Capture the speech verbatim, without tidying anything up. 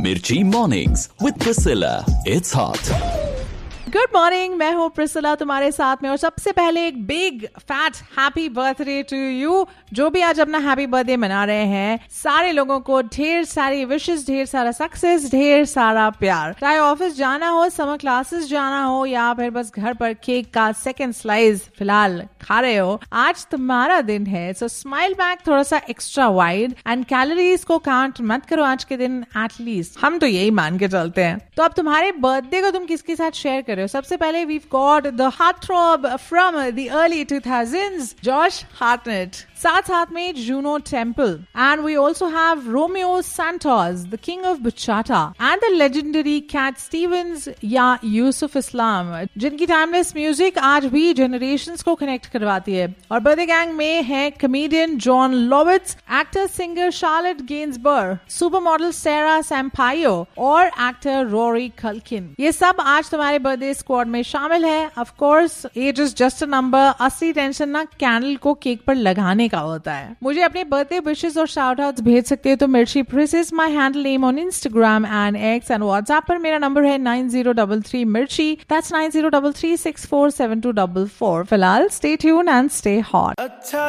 Mirchi Mornings with Priscilla. It's hot. Good morning, मैं हूँ Priscilla तुम्हारे साथ में। और सबसे पहले एक big fat happy birthday to you. जो भी आज अपना हैप्पी बर्थडे मना रहे हैं, सारे लोगों को ढेर सारी विशेस, ढेर सारा सक्सेस, ढेर सारा प्यार। चाहे ऑफिस जाना हो, समर क्लासेस जाना हो, या फिर बस घर पर केक का सेकंड स्लाइस फिलहाल खा रहे हो, आज तुम्हारा दिन है। सो स्माइल बैक थोड़ा सा एक्स्ट्रा वाइड एंड कैलोरीज को काउंट मत करो आज के दिन, एटलीस्ट हम तो यही मान के चलते हैं। तो अब तुम्हारे बर्थडे को तुम किसके साथ शेयर करो? सबसे पहले we've got the heartthrob from the early two thousands, Josh Hartnett. साथ साथ में Juno Temple, and we also have Romeo Santos, the king of bachata, and the legendary Cat Stevens या यूसुफ इस्लाम, जिनकी टाइमलेस म्यूजिक आज भी जनरेशंस को connect करवाती है। और बर्थडे गैंग में है comedian John लॉविट्स, actor singer Charlotte गेन्सबर्ग, super model सेरा सैम्पायो और एक्टर रोरी कल्किन। ये सब आज तुम्हारे बर्थडे स्क्वाड में शामिल है। Of course as is just a number. असली टेंशन ना कैंडल को केक पर लगाने का होता है। मुझे अपने बर्थडे विशेस और शाउट आउट्स भेज सकते हो तो मिर्ची प्रिस is my handle name on Instagram and x, and WhatsApp पर मेरा नंबर है नाइन जीरो थ्री थ्री मिर्ची, that's nine zero three three six four seven to four four. फिलहाल stay tune and stay hot.